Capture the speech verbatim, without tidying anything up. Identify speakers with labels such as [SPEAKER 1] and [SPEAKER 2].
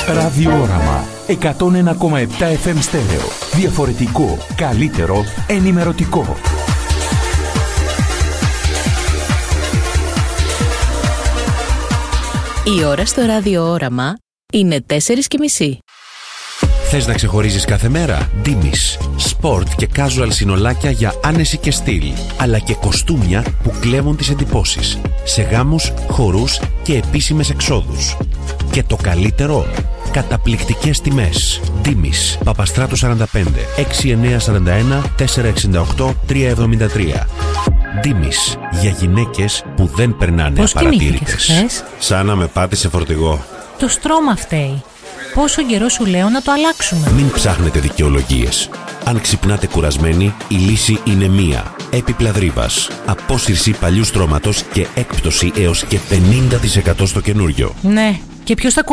[SPEAKER 1] Ραδιόραμα εκατόν ένα κόμμα επτά εφ εμ στέρεο. Διαφορετικό, καλύτερο, ενημερωτικό.
[SPEAKER 2] Η ώρα στο ραδιόραμα είναι τέσσερις και μισή.
[SPEAKER 3] Θες να ξεχωρίζεις κάθε μέρα? Ντίμης. Σπορτ και casual συνολάκια για άνεση και στυλ, αλλά και κοστούμια που κλέβουν τις εντυπώσεις. Σε γάμους, χορούς και επίσημες εξόδους. Και το καλύτερο, καταπληκτικές τιμές. Ντίμης. Παπαστράτου σαράντα πέντε, έξι εννιά σαράντα ένα, τέσσερα εξήντα οκτώ, τρία εβδομήντα τρία. Ντίμης. Για γυναίκες που δεν περνάνε
[SPEAKER 4] Πώς
[SPEAKER 3] απαρατήρητες.
[SPEAKER 4] χθες?
[SPEAKER 3] Σαν να με πάτησε φορτηγό.
[SPEAKER 4] Το στρώμα φταίει. Πόσο καιρό σου λέω να το αλλάξουμε.
[SPEAKER 3] Μην ψάχνετε δικαιολογίες. Αν ξυπνάτε κουρασμένοι, η λύση είναι μία. Έπιπλα Δρύβας. Απόσυρση παλιού στρώματος και έκπτωση έως και πενήντα τοις εκατό στο καινούριο.
[SPEAKER 4] Ναι, και ποιος θα